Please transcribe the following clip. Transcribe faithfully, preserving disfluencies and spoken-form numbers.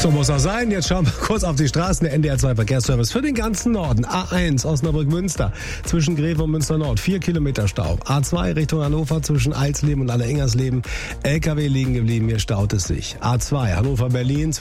So muss das sein. Jetzt schauen wir kurz auf die Straßen. Der N D R zwei Verkehrsservice für den ganzen Norden. A eins Osnabrück-Münster zwischen Greve und Münster-Nord. Vier Kilometer Stau. A zwei Richtung Hannover zwischen Alsleben und Allerengersleben. L K W liegen geblieben. Hier staut es sich. A zwei Hannover-Berlin